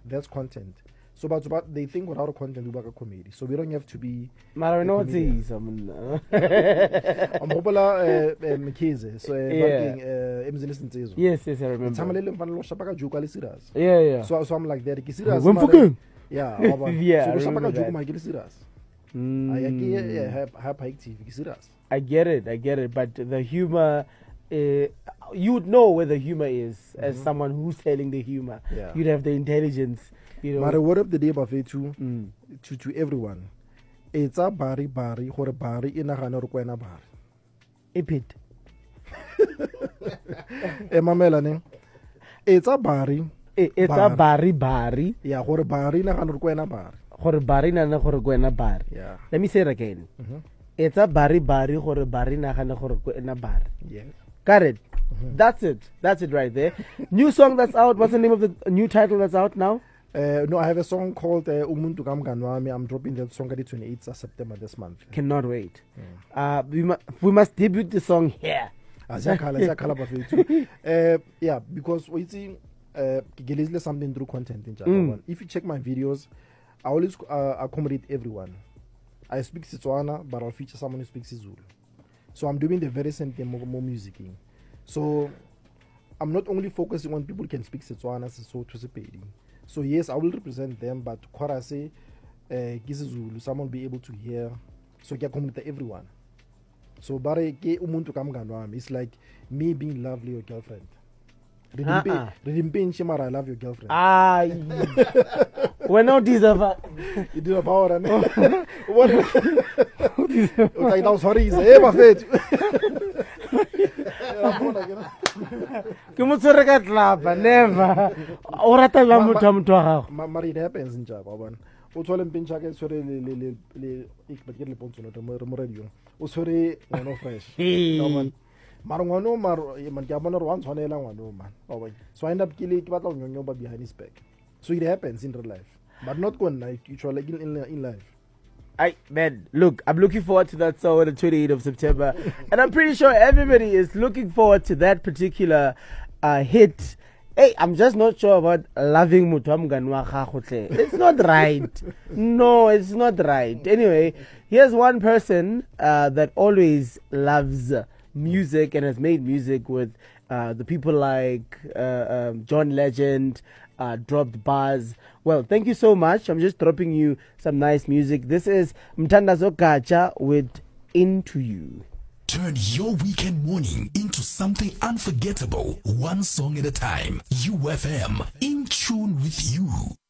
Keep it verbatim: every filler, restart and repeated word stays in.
that's content. So but, but they think without a content we work a comedy. So we don't have to be Mara no tsi I'm popular Mkhize. So working Emzini Sintezwe. Yes, yes, I remember. Tsamalele mfana lo shapaka juku ali serious. Yeah, yeah. So so I'm like that. Ki serious. Yeah, yeah. So shapaka juku ma ki serious. I get have have active ki serious. I get it, I get it, but the humor uh, you would know where the humor is mm-hmm. as someone who's telling the humor. Yeah. You'd have the intelligence. You know, but the word of the day buffet to, mm. to to everyone. It's a bari bari or bari in a hanor quena bar. Epit. Emma Melanie. It's a bari. It's a bari bari. Yeah, or bari in a hanor quena bar. Or bari na na or quena bar. Yeah. Let me say it again. Mm-hmm. It's a bari bari or bari na hana or quena bar. Yes. Got it. Mm-hmm. That's it. That's it right there. New song that's out. What's the name of the new title that's out now? Uh, no, I have a song called uh, Umuntu Kamganwami. I'm dropping that song on the twenty-eighth of September this month. Cannot wait. Mm. Uh, we, mu- we must debut the song here. uh, yeah, because we see uh, something through content in Japan. Mm. If you check my videos, I always uh, accommodate everyone. I speak Setswana, but I'll feature someone who speaks Zulu. So I'm doing the very same thing, more, more musicing. So I'm not only focusing on people who can speak Setswana, so participating. So yes, I will represent them, but Kwara say, uh, someone will be able to hear. So I communicate everyone. So bare ke umuntu kamganwami. It's like me being in love with your girlfriend. Uh-uh. I love your girlfriend. Ah, we no deserve. You do a power, man. What? Okay, now sorry, say my face. Ke motsore ka tlapa never o rata la motho motho wa gago mara it happens in Java bona o tshole mpintsha ke tshore le le le le ikbatle le pontsho no re mo radio o tshore ngwana fresh no man mara ngwana mara man ke bona re wa tshwanela ngwana man o so I end up ke le ke batla go nyonyo ba behind his back. So it happens in real life, but not going like usually in, in, in life. I man, look, I'm looking forward to that song on the twenty-eighth of September, and I'm pretty sure everybody is looking forward to that particular uh, hit. Hey, I'm just not sure about loving Mutam Ganwa Khakhute. It's not right. No, it's not right. Anyway, here's one person uh, that always loves music and has made music with uh, the people like uh, um, John Legend. Uh, dropped bars. Well, thank you so much. I'm just dropping you some nice music. This is Mtandazo Gacha with Into You. Turn your weekend morning into something unforgettable, one song at a time. U F M, in tune with you.